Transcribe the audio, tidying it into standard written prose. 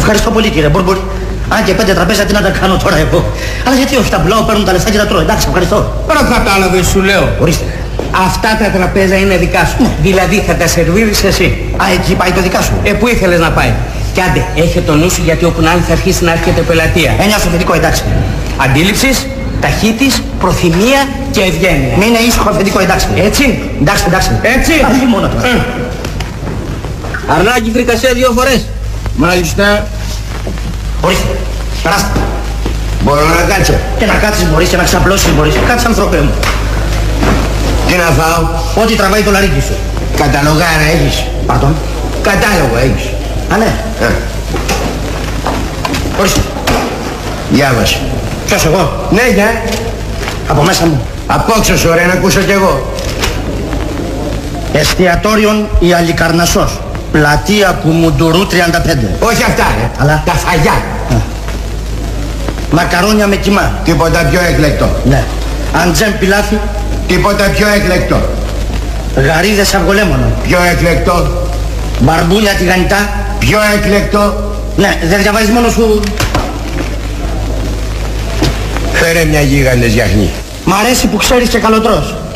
Ευχαριστώ πολύ κύριε Μπούρμπουρ. Αν και 5 τραπέζια τι να τα κάνω τώρα εγώ. Αλλά γιατί όχι, τα πουλάω, παίρνουν τα λεφτά και τα τρώω. Εντάξει, ευχαριστώ. Τώρα κατάλαβες σου λέω. Ορίστε. Αυτά τα τραπέζια είναι δικά σου. Ναι. Δηλαδή θα τα σερβίρεις εσύ. Α, εκεί πάει το δικά σου. Πού ήθελες να πάει. Κι άντε, έχε το νου σου γιατί όπου να είναι θα αρχίσει να έρχεται πελατεία. Ένα αφεντικό, εντάξει. Αντίληψης, ταχύτης, προθυμία και ευγένεια. Μην είναι ήσυχο αφεντικό, εντάξει. Έτσι. Εντάξει, εντάξει. Έτσι. Αλλή μόνο τώρα. Αρνάκι φρικασέ 2 φορές. Μάλιστα. Ορίστε. Περάστε. Μπορώ να κάτσω. Και να κάτσεις μπορείς και να ξαπλώσεις μπορείς. Κάτσε άνθρωπε μου. Τι να φάω. Ό,τι τραβάει το λαρίκι σου. Καταλογάρα έχεις. Πardon. Κατάλογο έχεις. Α, ναι. Ορίστε. Διάβασε. Ποιος εγώ. Ναι, για. Από μέσα μου. Απόξω σου ρε να ακούσω κι εγώ. Εστιατόριον η Αλικαρνασσός. Πλατεία Κουμουντουρού 35. Όχι αυτά ρε. Αλλά. Τα φαγιά. Μακαρόνια με κιμά. Τίποτα πιο εκλεκτό. Ναι. Αντζέμ πιλάφι. Τίποτα πιο εκλεκτό. Γαρίδες αυγολέμονο. Πιο εκλεκτό. Μπαρμπούλια τηγανιτά. Πιο εκλεκτό. Ναι, δεν διαβάζεις μόνο σου. Φέρε μια γίγαντες γιαχνή. Μ' αρέσει που ξέρεις και καλοτρός.